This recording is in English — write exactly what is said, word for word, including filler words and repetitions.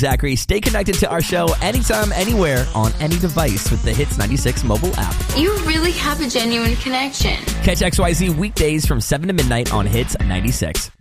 Zachary, stay connected to our show anytime, anywhere, on any device with the Hits ninety-six mobile app. You really have a genuine connection. Catch X Y Z weekdays from seven to midnight on Hits ninety-six.